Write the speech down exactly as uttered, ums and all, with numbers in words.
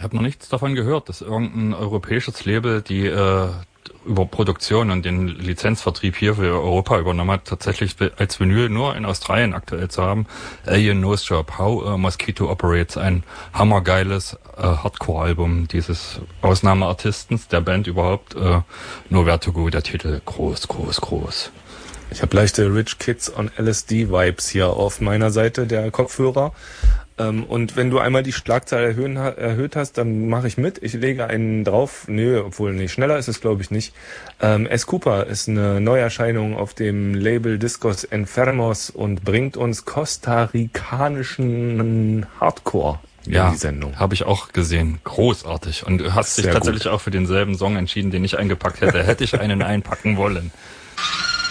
Ich habe noch nichts davon gehört, dass irgendein europäisches Label die äh, über Produktion und den Lizenzvertrieb hier für Europa übernommen hat, tatsächlich als Vinyl nur in Australien aktuell zu haben. Alien Nose Job, How a Mosquito Operates, ein hammergeiles äh, Hardcore-Album dieses Ausnahmeartistens, der Band überhaupt. Äh, nur Vertigo, der Titel, groß, groß, groß. Ich habe leichte Rich Kids on L S D-Vibes hier auf meiner Seite der Kopfhörer. Ähm, und wenn du einmal die Schlagzahl erhöhen, erhöht hast, dann mache ich mit. Ich lege einen drauf. Nö, obwohl nicht. Schneller ist es, glaube ich, nicht. Ähm, S. Cooper ist eine Neuerscheinung auf dem Label Discos Enfermos und bringt uns kostarikanischen Hardcore in ja, die Sendung. Habe ich auch gesehen. Großartig. Und du hast dich tatsächlich gut. auch für denselben Song entschieden, den ich eingepackt hätte. Hätte ich einen einpacken wollen.